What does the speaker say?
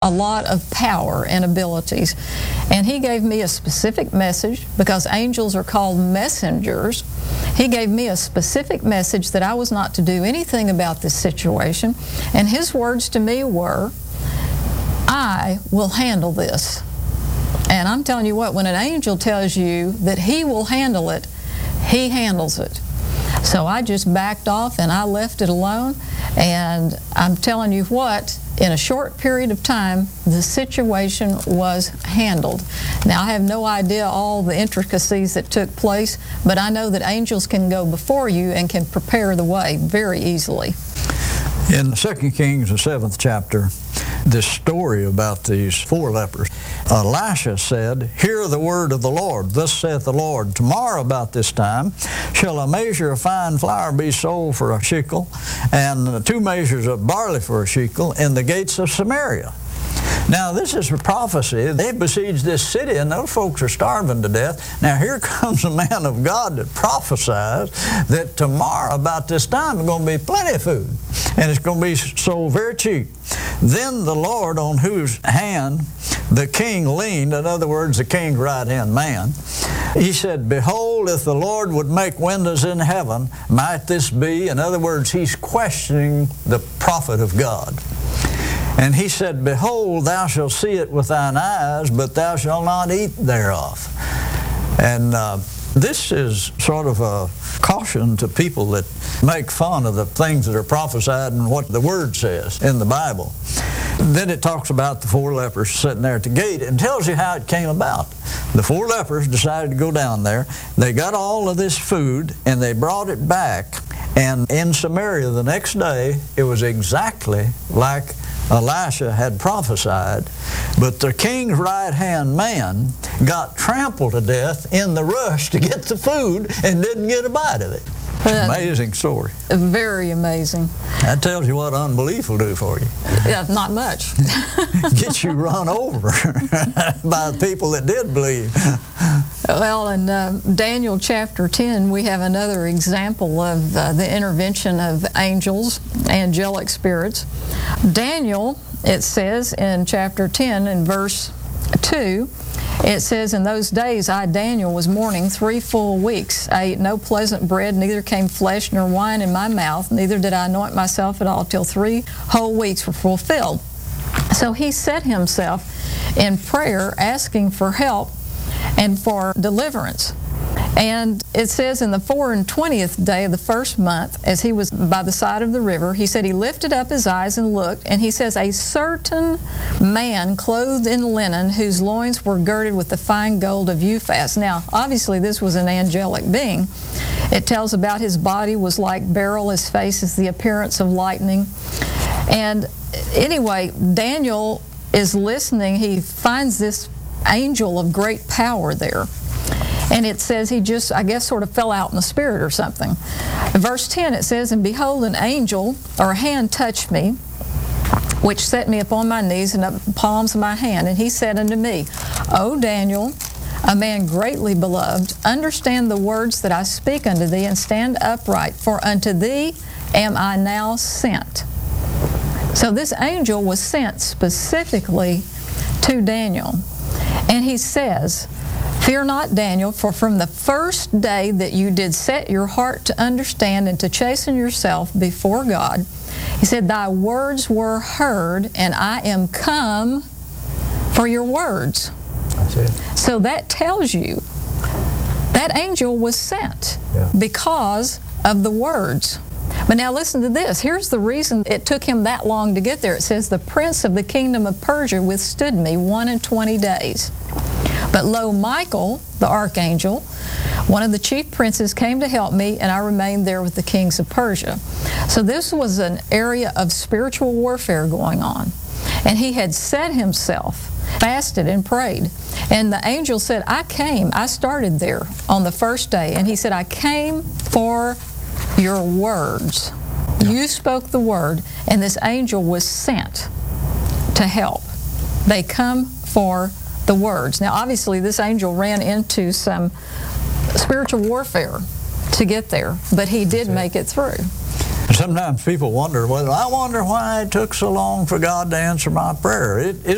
a lot of power and abilities. And he gave me a specific message, because angels are called messengers. He gave me a specific message that I was not to do anything about this situation. And his words to me were, I will handle this. And I'm telling you what, when an angel tells you that he will handle it, he handles it. So I just backed off and I left it alone. And I'm telling you what, in a short period of time, the situation was handled. Now, I have no idea all the intricacies that took place, but I know that angels can go before you and can prepare the way very easily. In 2 Kings, the 7th chapter, this story about these 4 lepers, Elisha said, Hear the word of the Lord. Thus saith the Lord, Tomorrow about this time shall a measure of fine flour be sold for a shekel, and 2 measures of barley for a shekel in the gates of Samaria. Now, this is a prophecy. They besieged this city, and those folks are starving to death. Now, here comes a man of God that prophesies that tomorrow, about this time, there's going to be plenty of food, and it's going to be sold very cheap. Then the Lord, on whose hand the king leaned, in other words, the king's right-hand man, he said, Behold, if the Lord would make windows in heaven, might this be? In other words, he's questioning the prophet of God. And he said, Behold, thou shalt see it with thine eyes, but thou shalt not eat thereof. And this is sort of a caution to people that make fun of the things that are prophesied and what the Word says in the Bible. Then it talks about the 4 lepers sitting there at the gate and tells you how it came about. The 4 lepers decided to go down there. They got all of this food and they brought it back. And in Samaria the next day, it was exactly like Elisha had prophesied, but the king's right-hand man got trampled to death in the rush to get the food and didn't get a bite of it. Amazing story. Very amazing. That tells you what unbelief will do for you. Yeah, not much. Get you run over by the people that did believe. Well, in Daniel chapter 10, we have another example of the intervention of angels, angelic spirits. Daniel, it says in chapter 10 in verse 2, it says, In those days I, Daniel, was mourning 3 full weeks. I ate no pleasant bread, neither came flesh nor wine in my mouth, neither did I anoint myself at all, till 3 whole weeks were fulfilled. So he set himself in prayer, asking for help and for deliverance. And it says in the 24th day of the 1st month, as he was by the side of the river, he said he lifted up his eyes and looked, and he says, A certain man clothed in linen, whose loins were girded with the fine gold of Uphaz. Now, obviously this was an angelic being. It tells about his body was like beryl, his face is the appearance of lightning. And anyway, Daniel is listening. He finds this angel of great power there. And it says he just, I guess, sort of fell out in the spirit or something. In verse 10 it says, And behold, an angel, or a hand touched me, which set me upon my knees and up the palms of my hand. And he said unto me, O Daniel, a man greatly beloved, understand the words that I speak unto thee, and stand upright, for unto thee am I now sent. So this angel was sent specifically to Daniel. And he says, Fear not, Daniel, for from the first day that you did set your heart to understand and to chasten yourself before God, he said, Thy words were heard, and I am come for your words. That's it. So that tells you that angel was sent because of the words. But now listen to this. Here's the reason it took him that long to get there. It says, The prince of the kingdom of Persia withstood me 21 days. But lo, Michael, the archangel, one of the chief princes, came to help me, and I remained there with the kings of Persia. So this was an area of spiritual warfare going on. And he had set himself, fasted and prayed. And the angel said, I started there on the first day. And he said, I came for your words. You spoke the word, and this angel was sent to help. They come for the words. Now, obviously, this angel ran into some spiritual warfare to get there, but he did make it through. Sometimes people wonder, well, I wonder why it took so long for God to answer my prayer.